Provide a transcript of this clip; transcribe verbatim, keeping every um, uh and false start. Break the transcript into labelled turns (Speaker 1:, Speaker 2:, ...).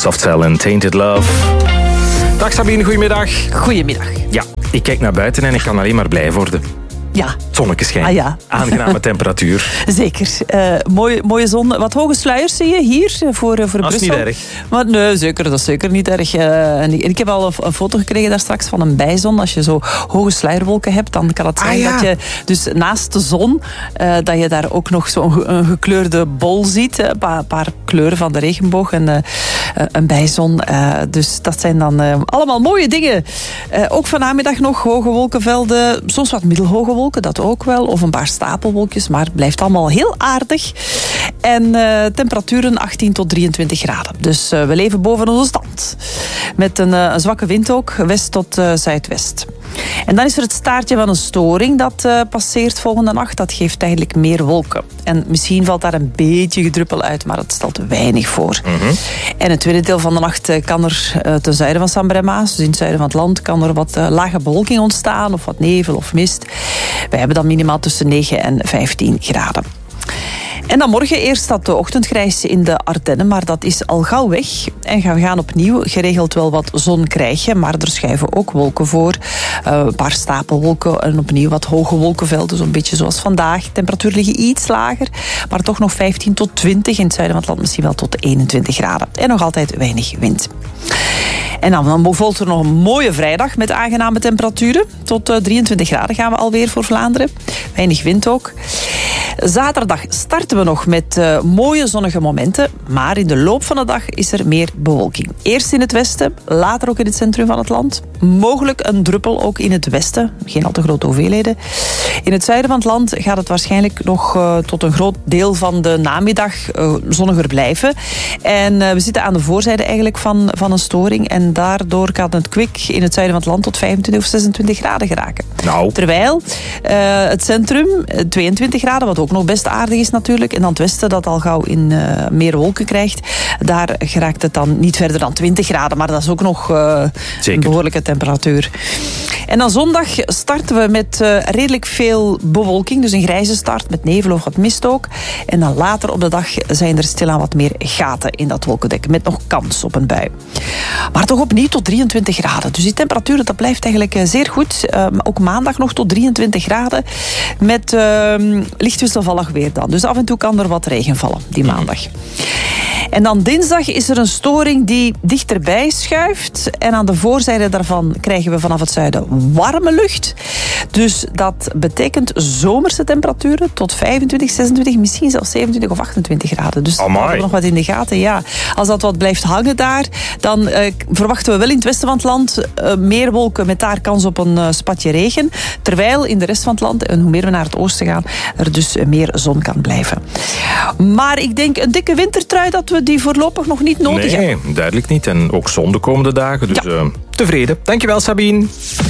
Speaker 1: Soft Cell en Tainted Love. Dag Sabine, goedemiddag.
Speaker 2: Goedemiddag.
Speaker 1: Ja, ik kijk naar buiten en ik kan alleen maar blij worden.
Speaker 2: Ja.
Speaker 1: Het zonnetje schijnt.
Speaker 2: Ah, ja.
Speaker 1: Aangename temperatuur.
Speaker 2: Zeker. Uh, mooie, mooie zon. Wat hoge sluiers zie je hier voor, voor
Speaker 1: dat
Speaker 2: Brussel.
Speaker 1: Dat is niet erg.
Speaker 2: Maar, nee, zeker, dat is zeker niet erg. Uh, en ik, en ik heb al een, een foto gekregen daar straks van een bijzon. Als je zo hoge sluierwolken hebt, dan kan het zijn ah, ja. dat je dus naast de zon, uh, dat je daar ook nog zo'n een gekleurde bol ziet. Een paar, paar kleuren van de regenboog en uh, een bijzon. Uh, dus dat zijn dan uh, allemaal mooie dingen. Uh, ook vanmiddag nog hoge wolkenvelden. Soms wat middelhoge wolken, dat ook wel. Of een paar stapelwolkjes, maar het blijft allemaal heel aardig. En uh, temperaturen achttien tot drieëntwintig graden. Dus uh, we leven boven onze stand. Met een, uh, een zwakke wind ook, west tot uh, zuidwest. En dan is er het staartje van een storing dat uh, passeert volgende nacht. Dat geeft eigenlijk meer wolken. En misschien valt daar een beetje gedruppel uit, maar het stelt weinig voor.
Speaker 1: Mm-hmm.
Speaker 2: En het tweede deel van de nacht uh, kan er uh, ten zuiden van San Bremaas, dus in het zuiden van het land, kan er wat uh, lage bewolking ontstaan, of wat nevel of mist. Wij hebben dan minimaal tussen negen en vijftien graden. En dan morgen eerst dat de ochtendgrijs in de Ardennen, maar dat is al gauw weg. En we gaan opnieuw geregeld wel wat zon krijgen, maar er schuiven ook wolken voor. Uh, een paar stapelwolken en opnieuw wat hoge wolkenvelden, zo'n beetje zoals vandaag. Temperatuur liggen iets lager, maar toch nog vijftien tot twintig. In het zuiden van het land misschien wel tot eenentwintig graden. En nog altijd weinig wind. En dan, dan volgt er nog een mooie vrijdag met aangename temperaturen. Tot uh, drieëntwintig graden gaan we alweer voor Vlaanderen. Weinig wind ook. Zaterdag starten we nog met uh, mooie zonnige momenten. Maar in de loop van de dag is er meer bewolking. Eerst in het westen, later ook in het centrum van het land. Mogelijk een druppel ook in het westen. Geen al te grote hoeveelheden. In het zuiden van het land gaat het waarschijnlijk nog uh, tot een groot deel van de namiddag uh, zonniger blijven. En uh, we zitten aan de voorzijde eigenlijk van, van een storing. En daardoor kan het kwik in het zuiden van het land tot vijfentwintig of zesentwintig graden geraken.
Speaker 1: Nou.
Speaker 2: Terwijl uh, het centrum tweeëntwintig graden, wat ook nog best aardig is natuurlijk. En dan het westen, dat al gauw in uh, meer wolken krijgt. Daar geraakt het dan niet verder dan twintig graden. Maar dat is ook nog uh, een behoorlijke temperatuur. En dan zondag starten we met uh, redelijk veel bewolking. Dus een grijze start met nevel of wat mist ook. En dan later op de dag zijn er stilaan wat meer gaten in dat wolkendek. Met nog kans op een bui. Maar toch opnieuw tot drieëntwintig graden. Dus die temperatuur, dat blijft eigenlijk zeer goed. Uh, ook maandag nog tot drieëntwintig graden. Met uh, licht wisselvallig weer dan. Dus af en toe kan er wat regen vallen die maandag. En dan dinsdag is er een storing die dichterbij schuift. En aan de voorzijde daarvan krijgen we vanaf het zuiden warme lucht. Dus dat betekent zomerse temperaturen tot vijfentwintig, zesentwintig, misschien zelfs zevenentwintig of achtentwintig graden. Dus dan hebben we nog wat in de gaten. Ja, als dat wat blijft hangen daar, dan uh, verwachten we wel in het westen van het land uh, meer wolken met daar kans op een uh, spatje regen. Terwijl in de rest van het land, en hoe meer we naar het oosten gaan, er dus uh, meer zon kan blijven. Maar ik denk een dikke wintertrui dat we die voorlopig nog niet nodig
Speaker 1: nee,
Speaker 2: hebben.
Speaker 1: Nee, duidelijk niet. En ook zon de komende dagen. Dus ja. uh, tevreden. Dankjewel, Sabine.